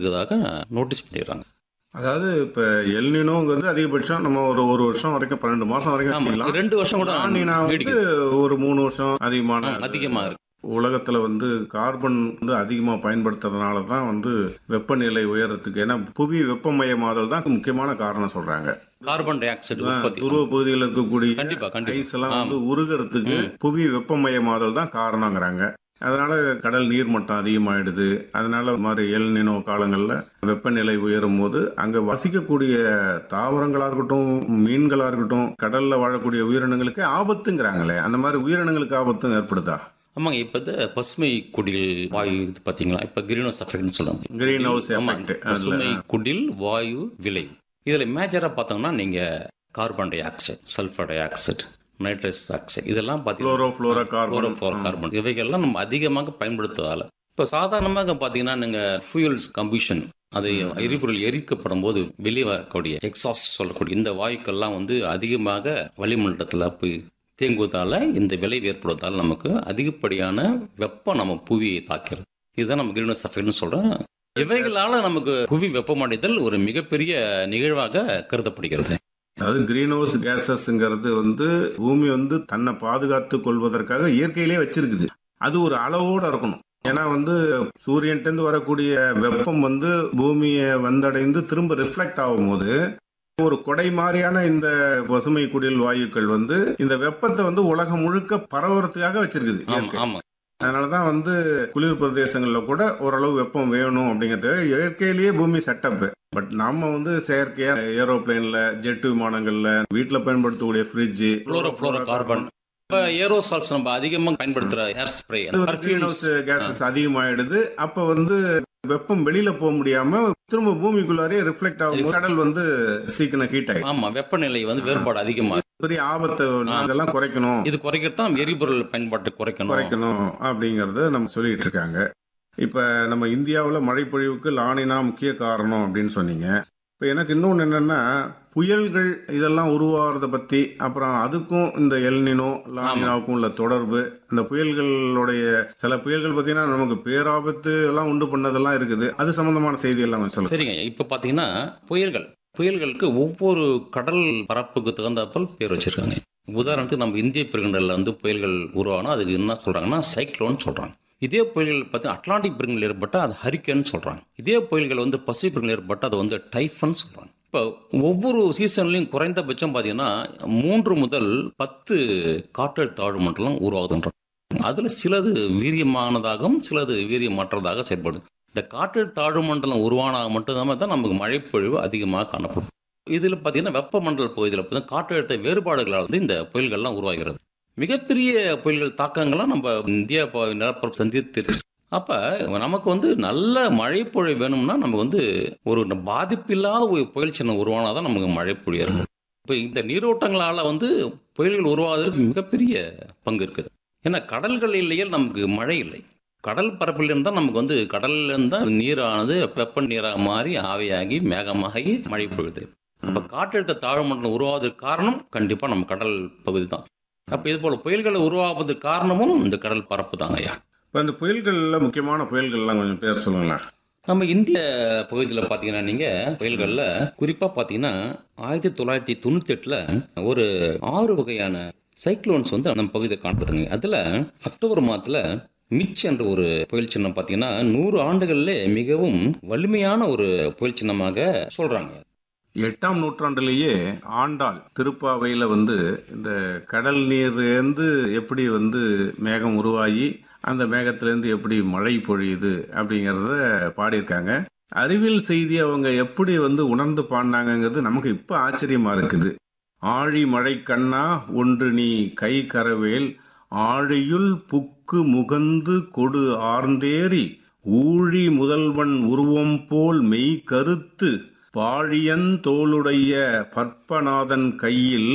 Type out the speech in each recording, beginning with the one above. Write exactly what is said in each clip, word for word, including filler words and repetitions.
இருக்கிறதாக நோட்டீஸ் பண்ணிடுறாங்க. அதாவது இப்ப எல்னினோங்கிறது அதிகபட்சம் நம்ம ஒரு ஒரு வருஷம் வரைக்கும் பன்னெண்டு மாசம் வரைக்கும் வச்சுக்கலாம். ரெண்டு வருஷம் கூட லானினா வந்து ஒரு மூணு வருஷம் அதிகமான அதிகமா இருக்கு. உலகத்துல வந்து கார்பன் வந்து அதிகமா பயன்படுத்துறதுனால தான் வந்து வெப்பநிலை உயரத்துக்கு, ஏன்னா புவி வெப்பமயமாதல் தான் முக்கியமான காரணம் சொல்றாங்க. கார்பன் டை ஆக்சைடு துருவ பகுதியில் இருக்கக்கூடிய ஐஸ் எல்லாம் வந்து உருகிறதுக்கு புவி வெப்பமயமாதல் தான் காரணங்கிறாங்க. அதனால கடல் நீர்மட்டம் அதிகமாயிடுது. அதனால மாதிரி எல் நினோ காலங்களில் வெப்பநிலை உயரும் போது அங்க வசிக்கக்கூடிய தாவரங்களா இருக்கட்டும், மீன்களா இருக்கட்டும், கடல்ல வாழக்கூடிய உயிரினங்களுக்கு ஆபத்துங்கிறாங்களே, அந்த மாதிரி உயிரினங்களுக்கு ஆபத்தும் ஏற்படுதா? ஆமாங்க. இப்போ இந்த பசுமை குடில் வாயு பார்த்தீங்களா, இப்போ கிரீன் ஹவுஸ் எஃபெக்ட்னு சொல்லுவாங்க. கிரீன் ஹவுஸ் எஃபெக்ட், பசுமை குடில் வாயு விளைவு. இதில் மேஜராக பார்த்தோம்னா நீங்கள் carbon di oxide, sulphur di oxide, nitrous oxide, இதெல்லாம் பார்த்தீங்கன்னா கார்பன், இவைகள்லாம் நம்ம அதிகமாக பயன்படுத்துவதால் இப்போ சாதாரணமாக பார்த்தீங்கன்னா நீங்கள் ஃபியூயல்ஸ் கம்பஷன், அது எரிபொருள் எரிக்கப்படும் போது வெளியே வரக்கூடிய எக்ஸாஸ்ட் சொல்லக்கூடிய இந்த வாயுக்கள்லாம் வந்து அதிகமாக வளிமண்டலத்தில் போய் தேங்குவதால இந்த விளைவு ஏற்படுவதால் நமக்கு அதிகப்படியான வெப்பம் நம்ம புவியை தாக்கிறது. இதுதான் நம்ம கிரீன் ஹவுஸ் எஃபெக்ட்னு சொல்றோம். இவைகளால நமக்கு புவி வெப்பமடைதல் ஒரு மிகப்பெரிய நிகழ்வாக கருதப்படுகிறது. அதாவது கிரீன் ஹவுஸ் கேசஸ்ங்கிறது வந்து பூமி வந்து தன்னை பாதுகாத்து கொள்வதற்காக இயற்கையிலே வச்சிருக்குது. அது ஒரு அளவோட இருக்கணும். ஏன்னா வந்து சூரியன்ட்டு வரக்கூடிய வெப்பம் வந்து பூமியை வந்தடைந்து திரும்ப ரிஃப்ளெக்ட் ஆகும் போது ஒரு கொடை மாதிரியான இந்த பசுமை குடில் வாயுக்கள் வந்து இந்த வெப்பத்தை வந்து உலகம் முழுக்க பரவுறதுக்காக வச்சிருக்குது. அதனாலதான் வந்து குளிர் பிரதேசங்கள்ல கூட ஓரளவு வெப்பம் வேணும் அப்படிங்கிறது இயற்கையிலேயே பூமி செட்டப். பட் நம்ம வந்து செயற்கையா ஏரோப்ளேன்ல, ஜெட் விமானங்கள்ல, வீட்டுல பயன்படுத்தக்கூடிய ஃப்ரிட்ஜ், கார்பன், இப்ப ஏரோசால்ஸ் நம்ம அதிகமாக பயன்படுத்துற ஏர் ஸ்ப்ரே, கிரீன் ஹவுஸ் கேசஸ் அதிகமாயிடுது. அப்ப வந்து வெப்பம் வெளியில போக முடியாம திரும்ப பூமிக்குள்ளாரே ரிஃப்ளெக்ட் ஆகும், கடல் வந்து சீக்கிரம் ஹீட் ஆகும். ஆமா, வெப்பநிலை வந்து வேறுபாடு அதிகமா, பெரிய ஆபத்தை அதெல்லாம் குறைக்கணும். இது குறைக்கத்தான் எரிபொருள் பயன்பாட்டு குறைக்கணும் குறைக்கணும் அப்படிங்கறத நம்ம சொல்லிட்டு இருக்காங்க. இப்ப நம்ம இந்தியாவில் மழைப்பொழிவுக்கு லானினா முக்கிய காரணம் அப்படின்னு சொன்னீங்க. இப்ப எனக்கு இன்னொன்னு என்னன்னா, புயல்கள் இதெல்லாம் உருவாகிறத பத்தி, அப்புறம் அதுக்கும் இந்த எல்னினோ லானினாவுக்கும் உள்ள தொடர்பு, இந்த புயல்களுடைய சில புயல்கள் பார்த்தீங்கன்னா நமக்கு பேராபத்து எல்லாம் உண்டு பண்ணதெல்லாம் இருக்குது. அது சம்பந்தமான செய்தி எல்லாம் சொல்லுங்க. சரிங்க. இப்ப பாத்தீங்கன்னா புயல்கள் புயல்களுக்கு ஒவ்வொரு கடல் பரப்புக்கு தகுந்தாப்பல் பேர் வச்சிருக்காங்க. உதாரணத்துக்கு நம்ம இந்திய பெருங்கடல்ல வந்து புயல்கள் உருவானா அதுக்கு என்ன சொல்றாங்கன்னா சைக்ளோன் சொல்றாங்க. இதே புயல்கள் பார்த்தீங்கன்னா அட்லாண்டிக் பெருங்கடல் ஏற்பட்டால் அது ஹரிக்கேன் சொல்றாங்க. இதே புயல்கள் வந்து பசிபிக் பெருங்கடல் ஏற்பட்டால் அது வந்து டைஃபன் சொல்றாங்க. இப்போ ஒவ்வொரு சீசன்லையும் குறைந்தபட்சம் பார்த்தீங்கன்னா மூன்று முதல் பத்து காற்றழுத்த தாழ்வு மண்டலம் உருவாகுதுன்றாங்க. அதுல சிலது வீரியமானதாகவும் சிலது வீரியமற்றதாக செயல்படுது. இந்த காற்றழுத்த தாழ்வு மண்டலம் உருவானாக மட்டும்தான் தான் நமக்கு மழைப்பொழிவு அதிகமாக காணப்படும். இதில் பார்த்தீங்கன்னா வெப்பமண்டல பகுதியில் பார்த்தீங்கன்னா காற்றழுத்த வேறுபாடுகளால் வந்து இந்த புயல்கள்லாம் உருவாகிறது. மிகப்பெரிய புயல்கள் தாக்கங்கள்லாம் நம்ம இந்தியா நிலப்பரப்பு சந்தித்து. அப்போ நமக்கு வந்து நல்ல மழைப்பொழிவு வேணும்னா நமக்கு வந்து ஒரு பாதிப்பில்லாத ஒரு புயல் சின்னம் உருவானாதான் நமக்கு மழைப்பொழிவு இருக்கும். இப்போ இந்த நீரோட்டங்களால் வந்து புயல்கள் உருவாவதற்கு மிகப்பெரிய பங்கு இருக்குது. ஏன்னா கடல்கள் இல்லையே நமக்கு மழை இல்லை. கடல் பரப்பில் இருந்தால் நமக்கு வந்து கடல்ல இருந்தால் நீரானது வெப்ப நீராக மாறி ஆவியாகி மேகமாகி மழை பொழுது. அப்போ காற்றழுத்த தாழ்வு மண்டலம் உருவாவதற்கு காரணம் கண்டிப்பாக நம்ம கடல் பகுதி தான். அப்போ இது போல புயல்களை உருவாவதற்கு காரணமும் இந்த கடல் பரப்பு தாங்க ஐயா. இப்போ இந்த புயல்களில் முக்கியமான புயல்கள்லாம் கொஞ்சம் பேர் சொல்லுங்களேன். நம்ம இந்திய பகுதியில் பார்த்தீங்கன்னா நீங்கள் புயல்களில் குறிப்பாக பார்த்தீங்கன்னா ஆயிரத்தி தொள்ளாயிரத்தி தொண்ணூற்றி எட்டில் ஒரு ஆறு வகையான சைக்ளோன்ஸ் வந்து நம்ம பகுதியில் காணப்படுதுங்க. அதில் அக்டோபர் மாதத்தில் மிச் என்ற ஒரு புயல் சின்னம் பார்த்தீங்கன்னா நூறு ஆண்டுகளிலே மிகவும் வலிமையான ஒரு புயல் சின்னமாக சொல்றாங்க. எட்டாம் நூற்றாண்டிலேயே ஆண்டாள் திருப்பாவையில் வந்து இந்த கடல் நீர்லேருந்து எப்படி வந்து மேகம் உருவாகி அந்த மேகத்திலேருந்து எப்படி மழை பொழியுது அப்படிங்கிறத பாடியிருக்காங்க. அறிவியல் செய்தி அவங்க எப்படி வந்து உணர்ந்து பாடினாங்கிறது நமக்கு இப்போ ஆச்சரியமா இருக்குது. ஆழி மழை கண்ணா ஒன்று நீ கை கரவேல் ஆழியுள் புக்கு முகந்து கொடு ஆர்ந்தேறி ஊழி முதல்வன் உருவம் போல் மெய் கருத்து பாழியன் தோளுடைய பற்பநாதன் கையில்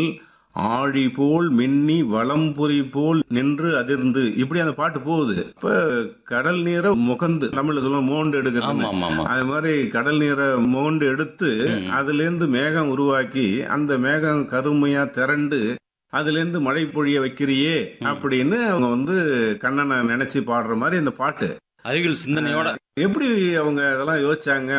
ஆழி போல் மின்னி வளம்புரி போல் நின்று அதிர்ந்து, இப்படி அந்த பாட்டு போகுது. இப்ப கடல் நீரை முகந்து தமிழ்ல சொல்ல மோண்டு எடுக்கிறது, அது மாதிரி கடல் நீரை மோண்டு எடுத்து அதுல இருந்து மேகம் உருவாக்கி அந்த மேகம் கருமையா திரண்டு அதுல இருந்து மழை பொழிய வைக்கிறியே அப்படின்னு அவங்க வந்து கண்ணனை நினைச்சு பாடுற மாதிரி இந்த பாட்டு. அறிவியல் சிந்தனையோட எப்படி அவங்க இதெல்லாம் யோசிச்சாங்க